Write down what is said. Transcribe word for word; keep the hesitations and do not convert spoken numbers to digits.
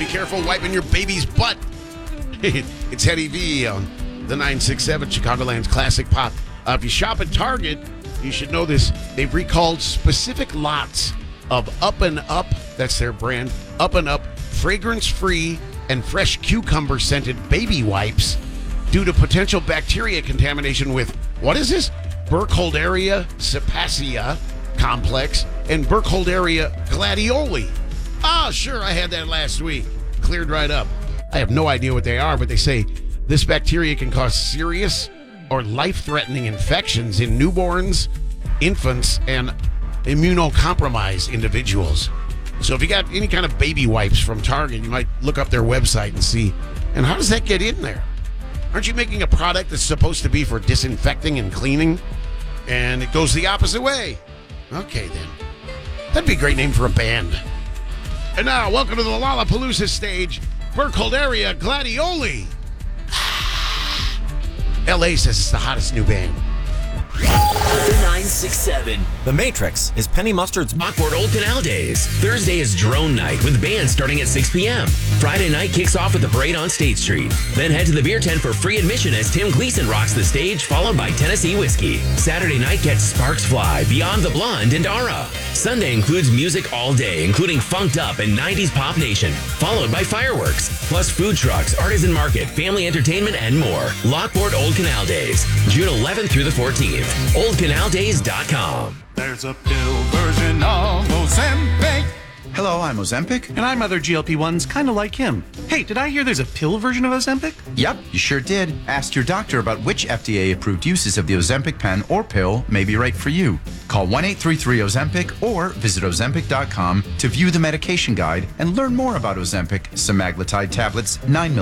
careful wiping your baby's butt. It's Eddie V on the nine six seven Chicagoland's Classic Pop. Uh, if you shop at Target, you should know this. They've recalled specific lots of Up and Up, that's their brand, Up and Up fragrance-free and fresh cucumber-scented baby wipes due to potential bacteria contamination with, what is this? Burkholderia cepacia complex and Burkholderia gladioli. Ah, sure, I had that last week. Cleared right up. I have no idea what they are, but they say this bacteria can cause serious or life-threatening infections in newborns, infants, and immunocompromised individuals. So if you got any kind of baby wipes from Target, you might look up their website and see. And how does that get in there? Aren't you making a product that's supposed to be for disinfecting and cleaning? And it goes the opposite way. Okay, then. That'd be a great name for a band. And now, welcome to the Lollapalooza stage, Burkholderia Gladioli. L A says it's the hottest new band. The nine six seven. The Matrix is Penny Mustard's Lockport Old Canal Days. Thursday is Drone Night with bands starting at six p.m. Friday night kicks off with the parade on State Street. Then head to the beer tent for free admission as Tim Gleason rocks the stage, followed by Tennessee Whiskey. Saturday night gets Sparks Fly, Beyond the Blonde, and Ara. Sunday includes music all day, including Funked Up and nineties Pop Nation, followed by fireworks, plus food trucks, artisan market, family entertainment, and more. Lockport Old Canal Days, June eleventh through the fourteenth. old canal days dot com. There's a pill version of Ozempic. Hello, I'm Ozempic. And I'm other G L P ones kind of like him. Hey, did I hear there's a pill version of Ozempic? Yep, you sure did. Ask your doctor about which F D A-approved uses of the Ozempic pen or pill may be right for you. Call one eight three three Ozempic or visit ozempic dot com to view the medication guide and learn more about Ozempic, semaglutide tablets, nine milligrams.